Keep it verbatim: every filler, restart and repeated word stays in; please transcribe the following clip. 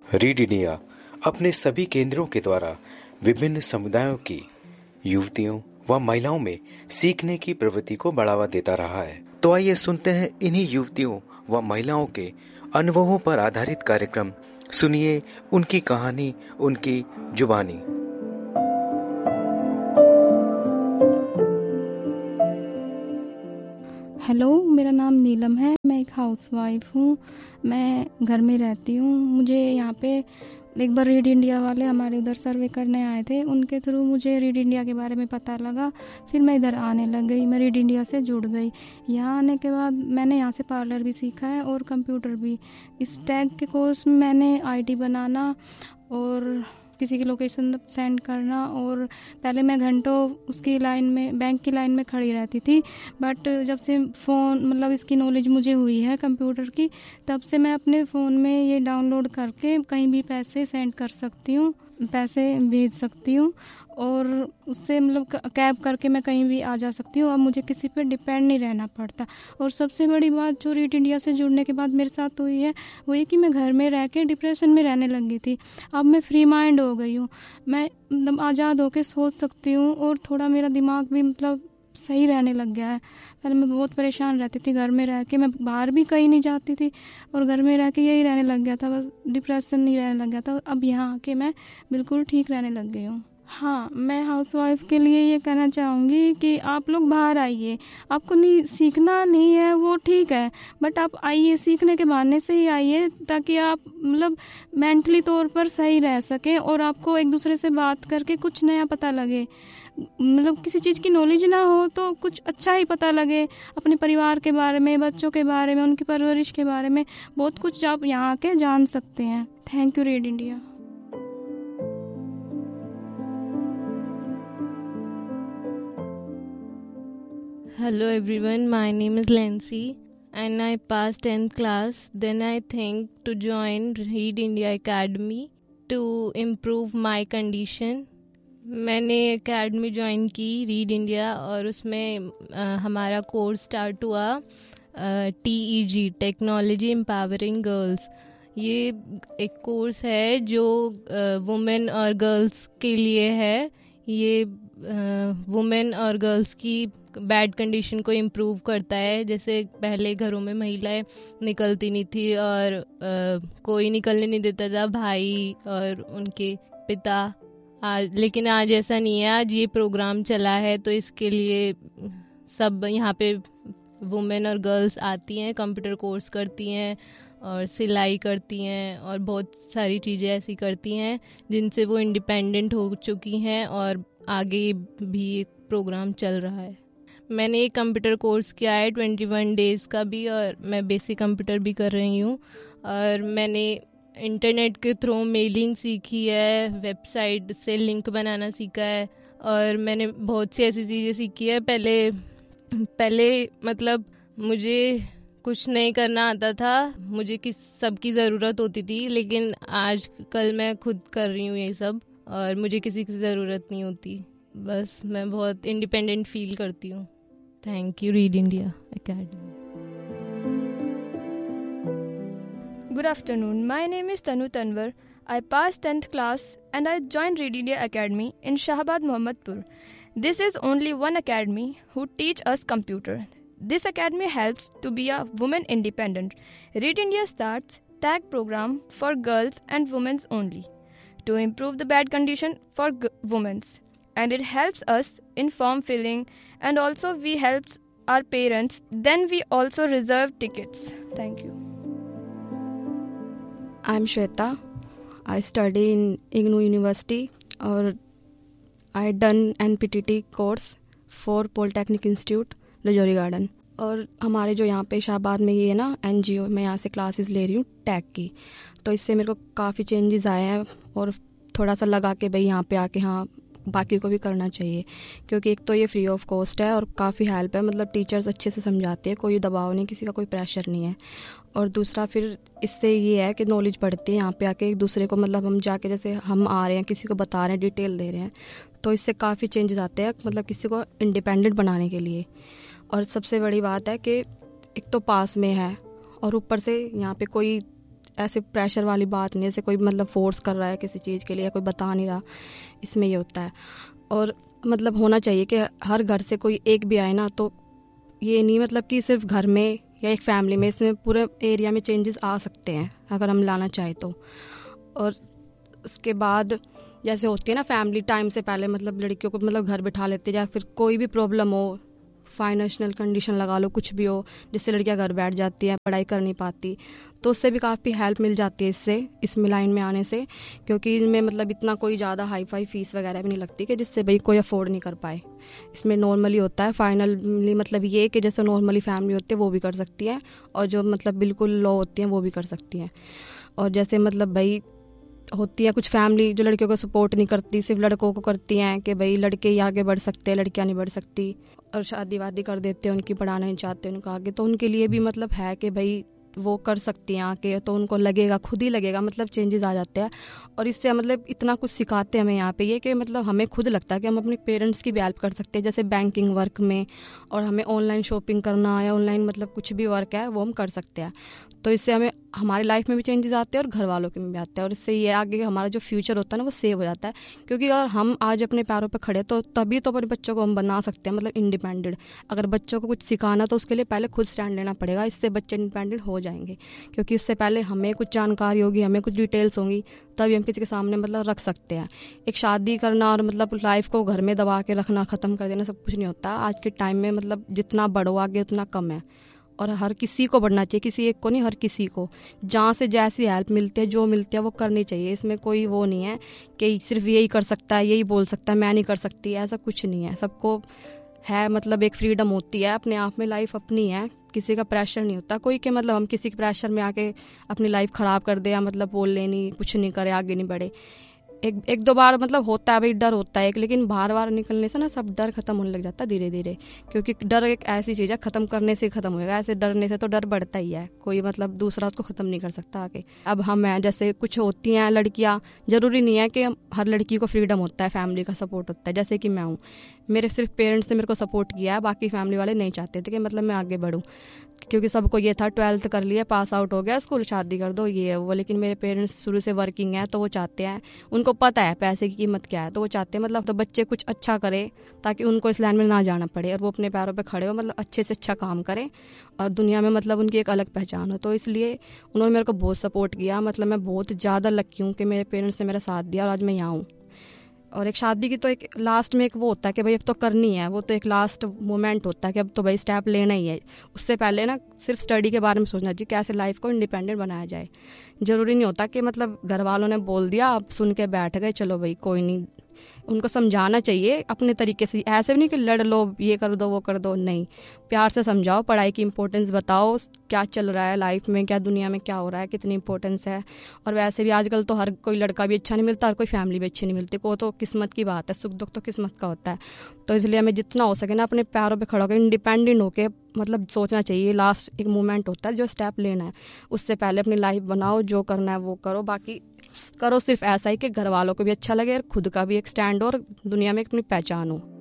Read India अपने सभी केंद्रों के द्वारा विभिन्न समुदायों की युवतियों व महिलाओं में सीखने की प्रवृत्ति को बढ़ावा देता रहा है। तो आइए सुनते हैं इन्हीं युवतियों व महिलाओं के अनुभवों पर आधारित कार्यक्रम। सुनिए उनकी कहानी, उनकी जुबानी। हेलो, मेरा नाम नीलम है। मैं एक हाउसवाइफ हूँ। मैं घर में रहती हूँ। मुझे यहाँ पे एक बार रीड इंडिया वाले हमारे उधर सर्वे करने आए थे। उनके थ्रू मुझे रीड इंडिया के बारे में पता लगा। फिर मैं इधर आने लग गई। मैं रीड इंडिया से जुड़ गई। यहाँ आने के बाद मैंने यहाँ से पार्लर भी सीखा है और कंप्यूटर भी। इस टैग के कोर्स में मैंने आईडी बनाना और किसी की लोकेशन सेंड करना, और पहले मैं घंटों उसकी लाइन में, बैंक की लाइन में खड़ी रहती थी। बट जब से फ़ोन मतलब इसकी नॉलेज मुझे हुई है कंप्यूटर की, तब से मैं अपने फ़ोन में ये डाउनलोड करके कहीं भी पैसे सेंड कर सकती हूँ, पैसे भेज सकती हूँ, और उससे मतलब कैब करके मैं कहीं भी आ जा सकती हूँ। अब मुझे किसी पे डिपेंड नहीं रहना पड़ता। और सबसे बड़ी बात जो रीड इंडिया से जुड़ने के बाद मेरे साथ हुई है वो ये कि मैं घर में रह के डिप्रेशन में रहने लग गई थी। अब मैं फ्री माइंड हो गई हूँ। मैं मतलब आज़ाद होकर सोच सकती हूँ और थोड़ा मेरा दिमाग भी मतलब सही रहने लग गया है। पहले मैं बहुत परेशान रहती थी घर में रह के। मैं बाहर भी कहीं नहीं जाती थी और घर में रह के यही रहने लग गया था, बस डिप्रेशन नहीं रहने लग गया था। अब यहाँ आके मैं बिल्कुल ठीक रहने लग गई हूँ। हाँ, मैं हाउसवाइफ के लिए ये कहना चाहूँगी कि आप लोग बाहर आइए। आपको नहीं सीखना नहीं है वो ठीक है, बट आप आइए, सीखने के बहाने से ही आइए, ताकि आप मतलब मेंटली तौर पर सही रह सकें और आपको एक दूसरे से बात करके कुछ नया पता लगे। मतलब किसी चीज़ की नॉलेज ना हो तो कुछ अच्छा ही पता लगे। अपने परिवार के बारे में, बच्चों के बारे में, उनकी परवरिश के बारे में बहुत कुछ आप यहाँ आके जान सकते हैं। Thank you read India. Hello everyone, my name is Lancy and I passed tenth class. Then I think to join Read India Academy to improve my condition. मैंने एकेडमी ज्वाइन की रीड इंडिया और उसमें आ, हमारा course start हुआ T E जी, technology empowering girls. ये एक course है जो वुमेन और गर्ल्स के लिए है। ये वुमेन और गर्ल्स की बैड कंडीशन को इम्प्रूव करता है। जैसे पहले घरों में महिलाएं निकलती नहीं थी और आ, कोई निकलने नहीं देता था, भाई और उनके पिता। आज लेकिन आज ऐसा नहीं है। आज ये प्रोग्राम चला है तो इसके लिए सब यहाँ पे वुमेन और गर्ल्स आती हैं, कंप्यूटर कोर्स करती हैं और सिलाई करती हैं और बहुत सारी चीज़ें ऐसी करती हैं जिनसे वो इंडिपेंडेंट हो चुकी हैं, और आगे भी एक प्रोग्राम चल रहा है। मैंने एक कंप्यूटर कोर्स किया है ट्वेंटी वन डेज़ का भी, और मैं बेसिक कंप्यूटर भी कर रही हूँ। और मैंने इंटरनेट के थ्रू मेलिंग सीखी है, वेबसाइट से लिंक बनाना सीखा है, और मैंने बहुत सी ऐसी चीज़ें सीखी है। पहले पहले मतलब मुझे कुछ नहीं करना आता था, मुझे किस सब की ज़रूरत होती थी, लेकिन आज कल मैं खुद कर रही हूँ ये सब और मुझे किसी की ज़रूरत नहीं होती। बस मैं बहुत इंडिपेंडेंट फील करती हूँ। Thank you read India academy. Good afternoon. My name is Tanu Tanwar. I passed tenth class and I joined Read India Academy in Shahabad, Mohammadpur. This is only one academy who teach us computer. This academy helps to be a woman independent. Read India starts tag program for girls and women only to improve the bad condition for g- women. And it helps us in form filling, and also we helps our parents. Then we also reserve tickets. Thank you. I'm Shweta. I study in IGNOU University और I done N P T T course for Polytechnic Institute, Rajouri garden. और हमारे जो यहाँ पे शाहबाद में ये है ना एन जी ओ, मैं यहाँ से क्लासेस ले रही हूँ टैग की। तो इससे मेरे को काफ़ी चेंजेस आए हैं और थोड़ा सा लगा कि भाई यहाँ पे आके हाँ बाकी को भी करना चाहिए, क्योंकि एक तो ये फ्री ऑफ कॉस्ट है और काफ़ी हेल्प है। मतलब टीचर्स अच्छे से समझाते हैं, कोई दबाव नहीं, किसी का कोई प्रेशर नहीं है। और दूसरा फिर इससे ये है कि नॉलेज बढ़ती है यहाँ पे आके एक दूसरे को। मतलब हम जाके जैसे हम आ रहे हैं, किसी को बता रहे हैं, डिटेल दे रहे हैं, तो इससे काफ़ी चेंजेस आते हैं, मतलब किसी को इंडिपेंडेंट बनाने के लिए। और सबसे बड़ी बात है कि एक तो पास में है और ऊपर से यहाँ पे कोई ऐसे प्रेशर वाली बात नहीं है, जैसे कोई मतलब फोर्स कर रहा है किसी चीज़ के लिए, कोई बता नहीं रहा, इसमें ये होता है। और मतलब होना चाहिए कि हर घर से कोई एक भी आए ना, तो ये नहीं मतलब कि सिर्फ घर में या एक फैमिली में, इसमें पूरे एरिया में चेंजेस आ सकते हैं अगर हम लाना चाहें तो। और उसके बाद जैसे होती है ना फैमिली, टाइम से पहले मतलब लड़कियों को मतलब घर बिठा लेते हैं, या फिर कोई भी प्रॉब्लम हो, फाइनेंशियल कंडीशन लगा लो, कुछ भी हो, जिससे लड़कियां घर बैठ जाती हैं, पढ़ाई कर नहीं पाती, तो उससे भी काफ़ी हेल्प मिल जाती है इससे, इसमें लाइन में आने से। क्योंकि इनमें मतलब इतना कोई ज़्यादा हाई फाई फीस वगैरह भी नहीं लगती कि जिससे भाई कोई अफोर्ड नहीं कर पाए। इसमें नॉर्मली होता है, फाइनली मतलब ये कि जैसे नॉर्मली फैमिली होती है वो भी कर सकती है, और जो मतलब बिल्कुल लो होती हैं वो भी कर सकती हैं। और जैसे मतलब भाई होती है कुछ फैमिली जो लड़कियों को सपोर्ट नहीं करती, सिर्फ लड़कों को करती हैं कि भाई लड़के ही आगे बढ़ सकते हैं, लड़कियां नहीं बढ़ सकती, और शादी वादी कर देते हैं, उनकी पढ़ाना नहीं चाहते उनको आगे। तो उनके लिए भी मतलब है कि भाई वो कर सकती हैं आके, तो उनको लगेगा, खुद ही लगेगा, मतलब चेंजेस आ जाते हैं। और इससे मतलब इतना कुछ सिखाते हैं हमें यहाँ पे ये कि मतलब हमें खुद लगता है कि हम अपने पेरेंट्स की भी हेल्प कर सकते हैं, जैसे बैंकिंग वर्क में, और हमें ऑनलाइन शॉपिंग करना या ऑनलाइन मतलब कुछ भी वर्क है वो हम कर सकते हैं। तो इससे हमें हमारी लाइफ में भी चेंजेस आते हैं और घर वालों के में भी आते हैं, और इससे ये आगे हमारा जो फ्यूचर होता है ना वो सेव हो जाता है। क्योंकि अगर हम आज अपने पैरों पर खड़े तो तभी तो अपने बच्चों को हम बना सकते हैं, मतलब इंडिपेंडेंट। अगर बच्चों को कुछ सिखाना तो उसके लिए पहले खुद स्टैंड लेना पड़ेगा, इससे बच्चे इंडिपेंडेंट हो जाएंगे। क्योंकि इससे पहले हमें कुछ जानकारी होगी, हमें कुछ डिटेल्स होंगी, तभी हम किसी के सामने मतलब रख सकते हैं। एक शादी करना और मतलब लाइफ को घर में दबा के रखना, ख़त्म कर देना, सब कुछ नहीं होता आज के टाइम में। मतलब जितना बढ़ो आगे उतना कम है, और हर किसी को बढ़ना चाहिए, किसी एक को नहीं, हर किसी को जहाँ से जैसी हेल्प मिलती है, जो मिलती है वो करनी चाहिए। इसमें कोई वो नहीं है कि सिर्फ यही कर सकता है, यही बोल सकता है, मैं नहीं कर सकती, ऐसा कुछ नहीं है। सबको है मतलब एक फ्रीडम होती है अपने आप में, लाइफ अपनी है, किसी का प्रेशर नहीं होता कोई, के मतलब हम किसी के प्रेशर में आके अपनी लाइफ ख़राब कर दे, या मतलब बोल ले नहीं, कुछ नहीं करे, आगे नहीं बढ़े। एक एक दो बार मतलब होता है भाई, डर होता है एक, लेकिन बार बार निकलने से ना सब डर खत्म होने लग जाता है धीरे धीरे। क्योंकि डर एक ऐसी चीज़ है, ख़त्म करने से ख़त्म होएगा, ऐसे डरने से तो डर बढ़ता ही है, कोई मतलब दूसरा उसको ख़त्म नहीं कर सकता आके। अब हम हैं जैसे कुछ होती हैं लड़कियां, ज़रूरी नहीं है कि हर लड़की को फ्रीडम होता है, फैमिली का सपोर्ट होता है। जैसे कि मैं हूँ, मेरे सिर्फ पेरेंट्स ने मेरे को सपोर्ट किया है, बाकी फैमिली वाले नहीं चाहते थे कि मतलब मैं आगे बढ़ूँ। क्योंकि सबको ये था ट्वेल्थ कर लिया, पास आउट हो गया, स्कूल शादी कर दो, ये है वो। लेकिन मेरे पेरेंट्स शुरू से वर्किंग है, तो वो चाहते हैं, उनको पता है पैसे की कीमत क्या है, तो वो चाहते हैं मतलब तो बच्चे कुछ अच्छा करें ताकि उनको इस लाइन में ना जाना पड़े, और वो अपने पैरों पे खड़े हो, मतलब अच्छे से अच्छा काम करें और दुनिया में मतलब उनकी एक अलग पहचान हो। तो इसलिए उन्होंने मेरे को बहुत सपोर्ट किया। मतलब मैं बहुत ज़्यादा लकी हूँ कि मेरे पेरेंट्स ने मेरा साथ दिया और आज मैं यहाँ हूँ। और एक शादी की तो एक लास्ट में एक वो होता है कि भाई अब तो करनी है, वो तो एक लास्ट मोमेंट होता है कि अब तो भाई स्टेप लेना ही है। उससे पहले ना सिर्फ स्टडी के बारे में सोचना चाहिए, कैसे लाइफ को इंडिपेंडेंट बनाया जाए। ज़रूरी नहीं होता कि मतलब घर वालों ने बोल दिया अब सुन के बैठ गए, चलो भाई कोई नहीं। उनको समझाना चाहिए अपने तरीके से, ऐसे भी नहीं कि लड़ लो, ये कर दो वो कर दो, नहीं, प्यार से समझाओ, पढ़ाई की इंपॉर्टेंस बताओ, क्या चल रहा है लाइफ में, क्या दुनिया में क्या हो रहा है, कितनी इंपॉर्टेंस है। और वैसे भी आजकल तो हर कोई लड़का भी अच्छा नहीं मिलता, हर कोई फैमिली भी अच्छी नहीं मिलती, वो तो किस्मत की बात है, सुख दुख तो किस्मत का होता है। तो इसलिए हमें जितना हो सके ना अपने पैरों पर खड़ा होकर इंडिपेंडेंट होकर मतलब सोचना चाहिए। लास्ट एक मोमेंट होता है जो स्टेप लेना है, उससे पहले अपनी लाइफ बनाओ, जो करना है वो करो, बाकी करो सिर्फ ऐसा ही कि घर वालों को भी अच्छा लगे और खुद का भी एक स्टैंड हो और दुनिया में अपनी पहचान हो।